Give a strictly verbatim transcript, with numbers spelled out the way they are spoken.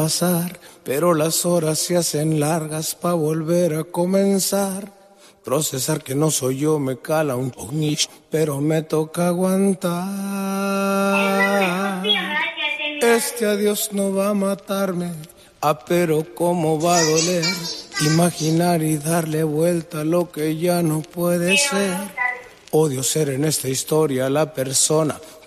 pasar, pero las horas se hacen largas pa' volver a comenzar. Procesar que no soy yo me cala un niche, pero me toca aguantar. Este adiós no va a matarme, ah, pero cómo va a doler. Imaginar y darle vuelta a lo que ya no puede ser. Odio ser en esta historia la persona